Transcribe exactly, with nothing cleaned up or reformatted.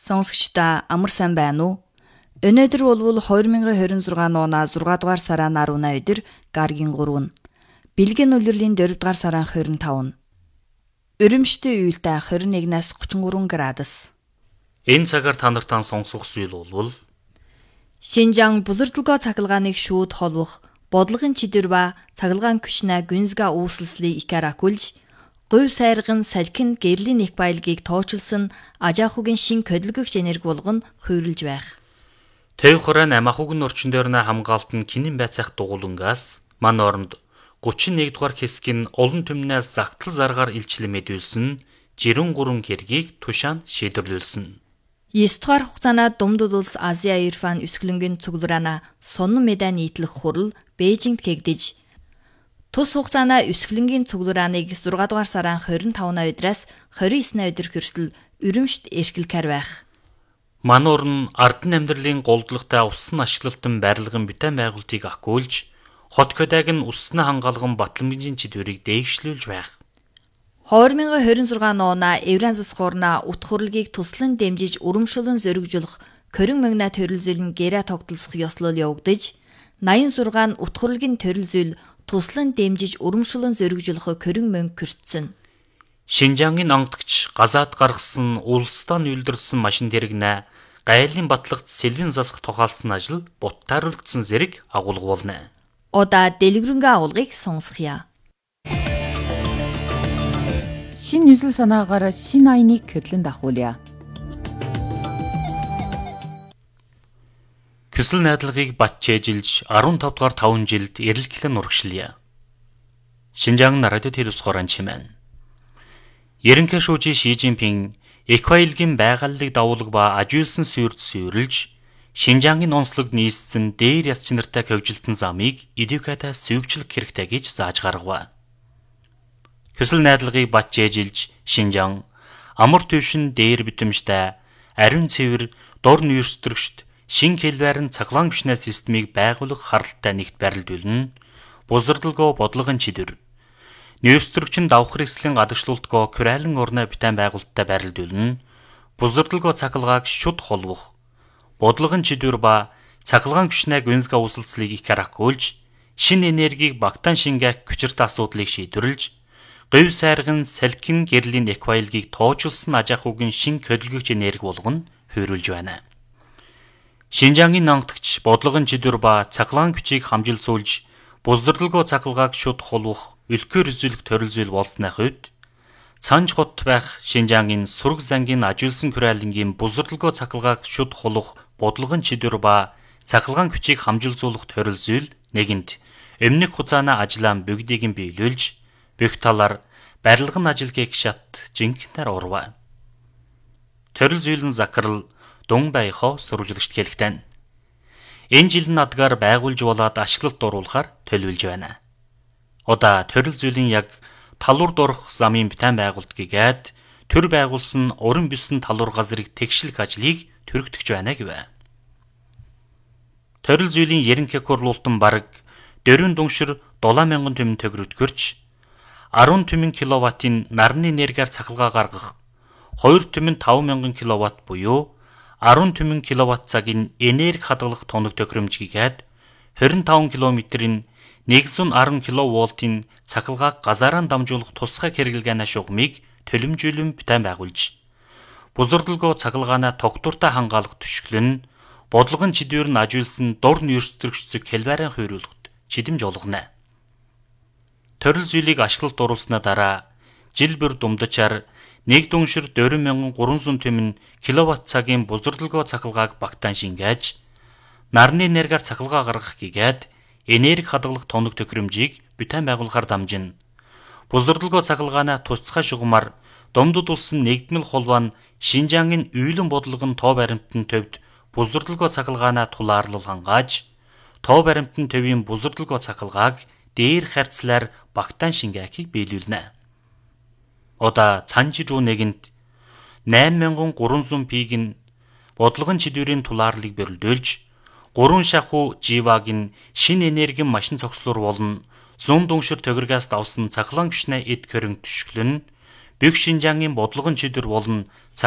Сонсогчдаа амар сайн байна уу? Өнөөдөр болвол two thousand twenty-six оны six дугаар сарын ten өдөр гаргийн three. Бэлгийн улирлын four дугаар сарын twenty-five. Өрөмштэй уйлтай twenty-one-аас thirty-three градус. Энэ цагаар та нартаа сонсох зүйл болвол Шинжаан бузардлагоо цахилгааныг шүүд холбох бодлогын чидэр ба цахилгаан күшнэ гүнзга үүсэлслийг икаракулж говь сайрган салхин гэрлийн их баялгийг тоочлсон ажаахугийн шин көдлөгөгч энерги болгон хуйрлж байх. Тэв хорон амахугийн орчин дээр нэ хамгаалт нь кинин байцаах дугуулангаас ман оронд thirty-one дугаар хэсгийн олон түмнээс загтал заргаар илчлэн мэдүүлсэн thirty-three хэргийг тушаан шийдвэрлүүлсэн. nine дугаар хугацаанд Думдуд улс Азия Ирфан өсгөлөнгийн цуглараана сонн медаль нийтлэх хурал Бээжингт кэгдэж тус хугацаанд өсгөлөнгийн цугларааныг six дугаар сарын twenty-five өдрөөс twenty-nine өдөр хүртэл өрөмшт эрхлэхээр байх. Мануур нь ардын амьдралын голдлагтай усан ашиглалтан барилгын бүтээн байгуулалтыг ахгүйулж хот көдөг нь усны хангалган батламжийн чидвэрийг дээгшлүүлж байх. twenty twenty-six оны Евразис хоорна ут хурлыг туслан дэмжиж урамшуулан зөргижүүлэх Корин мэгна төрөлзөл нь гэрэ тогтолцох ёслол явагдаж eighty-six ут хурлын төрөлзөл туслан дэмжиж урамшуулан зөргижүүлэх Корин мөнг көртсөн. Шинжаангийн ангадагч газаад гаргасан улстан үйлдвэрлэсэн машин дэрэгнэ гайлын батлагт сэлвэн засах тухайлсан ажил буттааруулагдсан зэрэг агуулга болно. Одаа дэлгэрэнгээ агуулгыг сонсгоё. Шин 뉴сэл санаагаар шин айныг хөдлөн дахуулъя. Көсөл найдлагыг бат чэжилж fifteen дугаар five жилд эрэлхлэн урагшлая. Шинжаан радио телевизорын чимэн. Ерөнхий шүүжи Ши Жинпин Эквайлгийн байгальлыг давуулга ба ажиулсан сүрд сүрэлж Шинжаангийн онцлогд нийцсэн дээр яс чинартай хөвжилтэн замыг эдукатаас зүйгчлэх хэрэгтэй гэж зааж гаргав. Көсөл найдлагыг бат чэжилж Шинжаан амар төвшин дээр битэмжтэй ариун цэвэр дор нүүрстрэгчд шин хэлбэрэн цаглаан гүшнэ системийг байгуулах хардлагатай нэгт барилдуулна. Бузардалгоо бодлогын чидвэр. Нүүрстрэгч нь давхар эслийн гадагшлуултгоо Курайлан орны бүтээн байгуулалттай барилдуулна. Бузардалгоо цахилгааг шуд холбох. Бодлогын чидвэр ба цахилгаан гүшнэ гүнзга үүсэлцлийг икаракуулж шин энергийг багтаан шингээх хүчирт асуудлыг шийдвэрлэж говь сайрган салхин гэрлийн эквайлгийг тоочулсан ажаахугийн шин хөдөлгөгч энерги болгоно хуйруулж байна. Шинжаангийн ангадагч бодлогын чидвэр ба цахилгаан хүчийг хамжилзуулж бузардалгоо цахилгааг шуд холбох өлкөөр үзүүлэх төрөлзөл болсны хувьд цанж хот байх Шинжаангийн сураг зангийн ажиулсан Курайлангийн бузардалгоо цахилгааг шуд холбох бодлогын чидвэр ба цахилгаан хүчийг хамжилзуулах төрөлзөл нэгэнд өмнөх хугацааны ажлаа бүгдийг нь биелүүлж бүх талаар барилгын ажил гэх шат жинхэнээр урваа. Төрөлзөл нь закрал Дун Байхоо сурвалжлагчд хэлэхтэн. Энэ жил надгаар байгуулж болоод ашиглалт оруулахаар төлөвлөж байна. Удаа төрөлзөлийн яг талуур дурах замын бүтээн байгуулалт гэгээд төр байгуулсан уран бүсэн талуур газрыг тэгшлэх ажлыг төрөгдөж байна гэв. Төрөлзөлийн ерөнхий хурлуултан бараг дөрвөн дүншир seven thousand түмэн төгрөдгөрч ten түмэн киловаттын нарны энергиар цахилгаа гаргах two түмэн five thousand киловатт буюу ten түмэн киловатт цагийн энерги хадгалах тоног тохиромжгүйгээд twenty-five километрийн one hundred ten киловолтын цахилгааг газаараа дамжуулах тусгай хэрэглэгээний шугамыг төлөмжүүлэн бүтээн байгуулж бузардалгоо цахилгаанаа тогтвортой хангаалах түшиглэн бодлогын чидвэр нь ажиулсан дор нүүрстрэгчсэг хэлбэрийн хуйруулахад чидэмж олгоно. Төрөлзөлийг ашиглалт оруулснаа дараа жил бүр думдачаар one дүншир four thousand three hundred түмэн киловатт цагийн бузардалгоо цахилгааг багтаан шингээж нарны энергиар цахилгаа гаргах гэгээд энерги хадгалах тоног тохиромжийг бүтээн байгуулахаар дамжина. Бузардалгоо цахилгаанаа тусгай шугамар Думдуд улсын нэгдмэл холбоо нь Шинжаангийн уйлан бодлогын тоо баримтын төвд бузардалгоо цахилгаанаа тулаарлал хангааж тоо баримтын төвийн бузардалгоо цахилгааг дээр харьцлаар багтаан шингээхийг биелүүлнэ. Одаа цанжи руу нэгэнд eight thousand three hundred пиг нь бодлогын чидвэрийн тулаарлыг бэрэлдүүлж гурван шахуу живаг нь шин энергийн машин цогцлуур болно. one hundred дүншир төгрөгөөс давсан цахилгаан гүшнэ эд körөng түшглэн бүх Шинжаангийн бодлогын чидвэр болон